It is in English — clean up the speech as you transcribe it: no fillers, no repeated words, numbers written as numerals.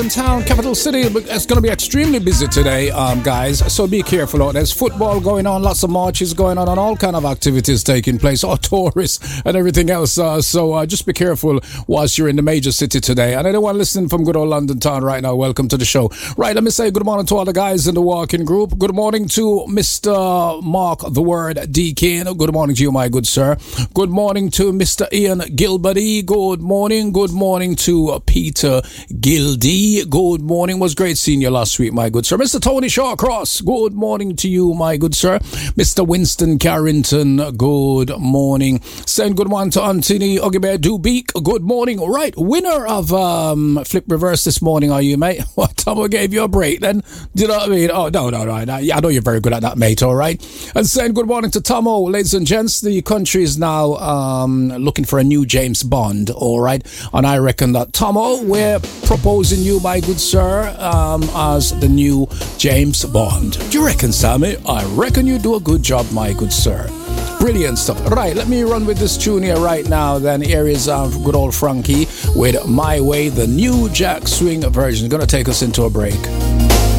Town, capital city, it's going to be extremely busy today, guys, so be careful out. There's football going on, lots of marches going on, and all kind of activities taking place, all tourists and everything else, so just be careful whilst you're in the major city today. And anyone listening from good old London town right now, welcome to the show. Right, let me say good morning to all the guys in the walking group. Good morning to Mr. Mark the Word Deacon. Good morning to you, my good sir. Good morning to Mr. Ian Gilbody. Good morning to Peter Gildy. Good morning. Was great seeing you last week, my good sir. Mr. Tony Shawcross, good morning to you, my good sir. Mr. Winston Carrington, good morning. Saying good morning to Anthony Ogibe Dubeek. Good morning. Right, winner of Flip Reverse this morning, are you, mate? What time I gave you a break then? Do you know what I mean? Oh, no. I know you're very good at that, mate, all right? And saying good morning to Tomo. Ladies and gents, the country is now looking for a new James Bond, all right? And I reckon that, Tomo, we're proposing you, my good sir, as the new James Bond. Do you reckon, Sammy? I reckon you do a good job, my good sir. Brilliant stuff. Right, let me run with this tune here right now. Then here is good old Frankie with My Way, the new Jack Swing version. Gonna take us into a break.